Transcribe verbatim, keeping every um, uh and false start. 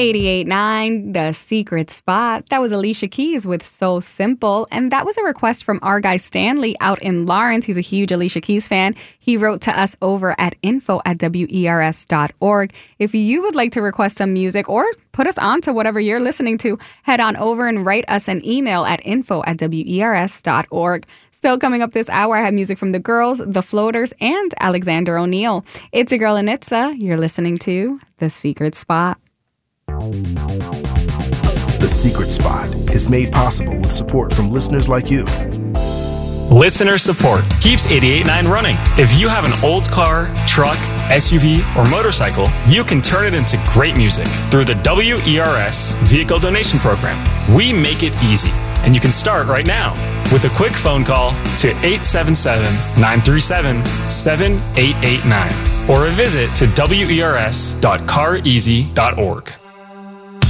eighty-eight point nine, The Secret Spot. That was Alicia Keys with So Simple. And that was a request from our guy Stanley out in Lawrence. He's a huge Alicia Keys fan. He wrote to us over at info at W E R S dot org. If you would like to request some music or put us on to whatever you're listening to, head on over and write us an email at info at W E R S dot org. Still coming up this hour, I have music from The Girls, The Floaters, and Alexander O'Neal. It's your girl Anitza. You're listening to The Secret Spot. The Secret Spot is made possible with support from listeners like you. Listener support keeps eighty-eight point nine running. If you have an old car, truck, S U V, or motorcycle, you can turn it into great music through the W E R S Vehicle Donation Program. We make it easy, and you can start right now with a quick phone call to eight seven seven, nine three seven, seven eight eight nine or a visit to W E R S dot car easy dot org.